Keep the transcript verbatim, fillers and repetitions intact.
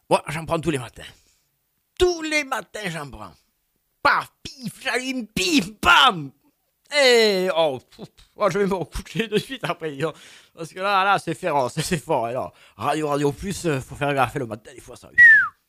Moi, j'en prends tous les matins. Tous les matins, j'en prends. Paf, pif, j'allume, pif, bam. Et oh, pff, oh, je vais me recoucher de suite après. Disons. Parce que là, là, c'est féroce, c'est fort. Alors, radio, radio plus, euh, faut faire gaffe le matin, des fois ça.